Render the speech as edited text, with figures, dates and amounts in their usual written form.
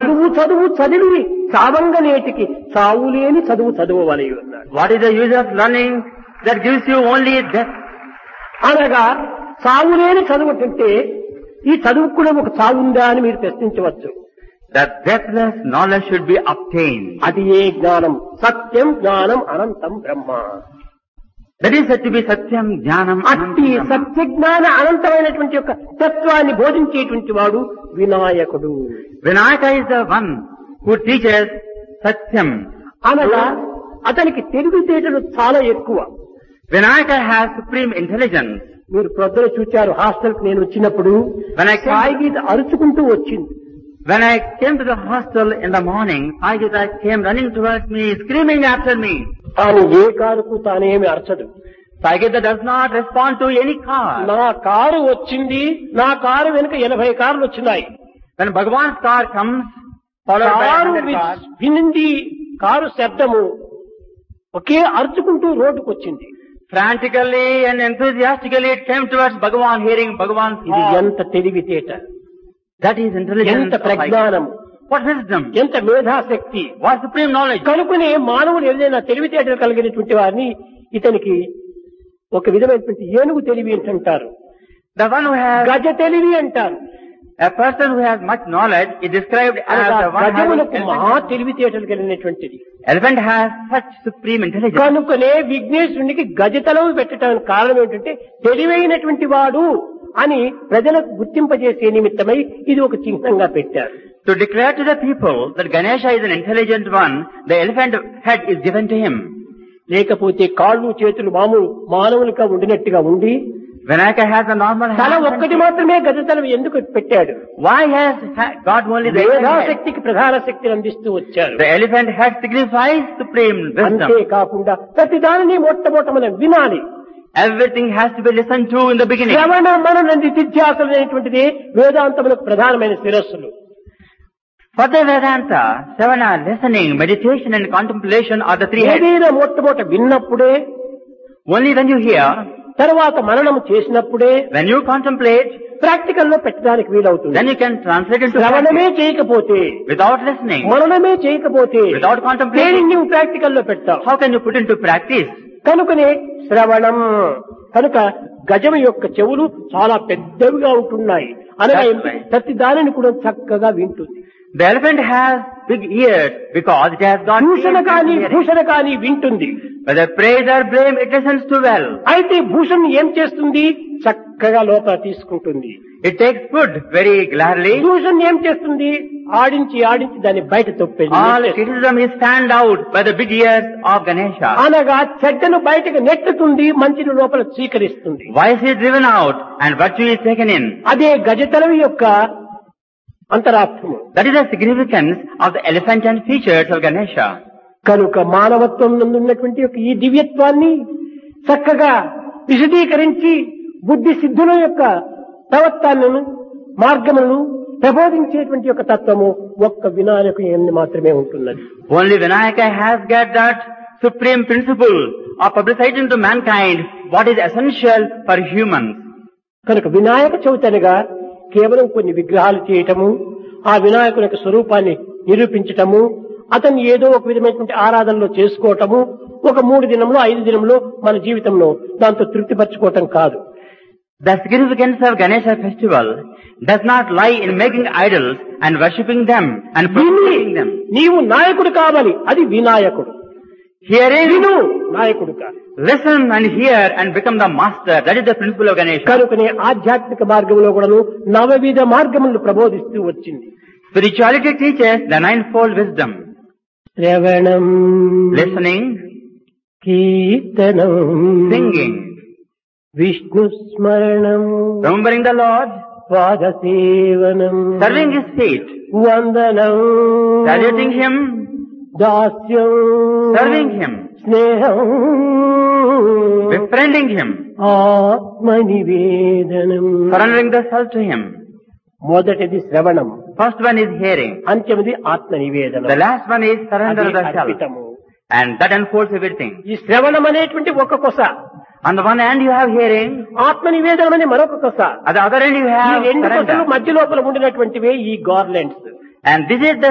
చదివి చావంగనేటికి చావులేని చదువవలె అన్నాడు. What is the use of learning that gives you only death? అనగా చావులేని చదువు అంటే ఈ చదువుకు కూడా ఒక చావుందా అని మీరు ప్రశ్నించవచ్చు. That deathless knowledge should be obtained. అది ఏ జ్ఞానం? సత్యం జ్ఞానం అనంతం బ్రహ్మ. That is said to be Satyam Jnanam అట్టి Anantam. సత్య జ్ఞాన అనంతమైనటువంటి యొక్క తత్వాన్ని బోధించేటువంటి వాడు వినాయకుడు. Vinayaka is the one who teaches Satyam. అనగా అతనికి తెలివితేటలు చాలా ఎక్కువ. Vinayaka has supreme intelligence. మీరు ప్రొద్దున చూచారు హాస్టల్ కి నేను వచ్చినప్పుడు సాయి గీత అరుచుకుంటూ వచ్చింది. When I came to the hostel in the morning, Saigita came running towards me, screaming after me. తాను ఏ కారుకు తానేమి అరచదు. Saigita does not respond to any car. నా కారు వచ్చింది, నా కారు వెనుక 80 కార్లు వచ్చినాయి. When Bhagavan's car comes, followed by car 100 cars, వినింది, car శబ్దము ఒకే అరుచుకుంటూ రోడ్డుకు వచ్చింది. frantically and enthusiastically it came towards Bhagavan, hearing Bhagavan's ఇది call. ఎంత తెలివితేట, That is intelligence. ఎంత of Saigita. ప్రజ్ఞానము, What wisdom? ఎంత మేధాశక్తి. What supreme knowledge? కనుకనే మానవులు ఏదైనా తెలివితేటలు కలిగినటువంటి వారిని ఇతనికి ఒక విధమైనటువంటి ఏనుగు తెలివి అంటారు, The one who has, గజ తెలివి అంటారు. a person who has much knowledge is described as అనగా the one having గజములకు elephant. మహా తెలివితేటలు కలిగినటువంటిది. Elephant has such supreme intelligence. కనుకనే విఘ్నేశ్వరునికి గజతలవు పెట్టడానికి కారణం ఏంటంటే తెలివైనటువంటి వాడు అని ప్రజలకు గుర్తింపజేసే నిమిత్తమై ఇది ఒక చిహ్నంగా పెట్టారు. To declare to the people that Ganesha is an intelligent one, the elephant head is given to him. లేకపోతే కాళ్ళు చేతులు మానవులుగా ఉండినట్టుగా ఉండి Vinayaka has a normal తల hand. ఒక్కటి మాత్రమే గజతలం ఎందుకు పెట్టాడు? Why has God only the elephant head? మేధాశక్తికి ప్రధాన శక్తిని అందిస్తూ వచ్చారు. The elephant head signifies supreme wisdom. అంతేకాకుండా ప్రతి దానిని మొట్టమొదట మనం వినాలి. Everything has to be listened to in the beginning. శ్రవణ మనన నిధిధ్యాసలు అనేటువంటిది వేదాంతములకు ప్రధానమైన శిరస్సులు. For the Vedanta, Savana, listening, meditation and contemplation are the three heads. ఏదైనా మొట్టమొదట విన్నప్పుడే, Only when you hear, తర్వాత మననము చేసినప్పుడే when you contemplate, ప్రాక్టికల్ లో పెట్టడానికి వీలవుతుంది. then you can translate into శ్రవణమే practice. చేయకపోతే, Without listening, మననమే చేయకపోతే without contemplating, దేనిని నువ్వు ప్రాక్టికల్ లో పెడతావు? how can you put into practice? కనుకనే శ్రవణం. కనుక గజము యొక్క చెవులు చాలా పెద్దవిగా ఉంటున్నాయి. అనగా That's right. ప్రతి దానిని కూడా చక్కగా వింటుంది. The elephant has big ears because it has got Bhushana ears కాని and hearing. భూషణ కాని వింటుంది. Whether praise or blame, it listens to well. అయితే భూషణ్ ఏం చేస్తుంది? చక్కగా లోపల తీసుకుంటుంది. It takes food very gladly. Bhushan ఏం చేస్తుంది? ఆడించి దాన్ని బయట All తొప్పింది. criticism is fanned out by the big ears of Ganesha. అనగా చెడ్డను బయటకు నెట్టుతుంది, మంచిని లోపల స్వీకరిస్తుంది. Vice is driven out and virtue is taken in. అదే గజతలం యొక్క అంతరార్థము. That is the significance of the elephant and features of Ganesha. కనుక మానవత్వం నందు ఉన్నటువంటి యొక్క ఈ దివ్యత్వాన్ని చక్కగా విశదీకరించి బుద్ధి సిద్ధుల యొక్క ప్రవర్తనను మార్గములను ప్రబోధించేటువంటి యొక్క తత్వము ఒక్క వినాయకు మాత్రమే ఉంటున్నది. Only Vinayaka has got that supreme principle of publicizing to mankind what is essential for humans. కనుక వినాయక చవితనిగా కేవలం కొన్ని విగ్రహాలు చేయటము, ఆ వినాయకుని యొక్క స్వరూపాన్ని నిరూపించటము, అతన్ని ఏదో ఒక విధమైనటువంటి ఆరాధనలో చేసుకోవటము, ఒక 3 దినంలో 5 దినంలో మన జీవితంలో దాంతో తృప్తిపరచుకోవటం కాదు. The significance of Ganesha festival does not lie in making idols and worshipping them and promoting them. నీవు నాయకుడు కావాలి, అది వినాయకుడు. Hearing, విను నాయకుడు కాదు. listen and hear and become the master. That is the principle of Ganesha. కనుకనే ఆధ్యాత్మిక మార్గంలో కూడాను 9 విధ మార్గములను ప్రబోధిస్తూ వచ్చింది. Spirituality teaches the 9-fold wisdom. శ్రవణం, Listening, కీర్తనం, singing, విష్ణు స్మరణం, remembering the Lord, పాదసేవనం, serving His feet, వందనం, saluting Him, దాస్యం, serving Him, స్నేహం, befriending Him, ఆత్మనివేదనం. surrendering the self to Him. మొదటిది శ్రవణం, First one is hearing. అంత్యమిది ఆత్మనివేదనం. The last one is surrender అది of the self. అర్పితము. And that unfolds everything. ఈ శ్రవణం అనేటువంటి ఒక కొస, On the one hand you have hearing, ఆత్మనివేదనం అనే మరొక కొస. at the other hand you ఈ have 2 కొసలు surrender. మధ్య లోపల ఉండినటువంటివే ఈ garlands. And this is the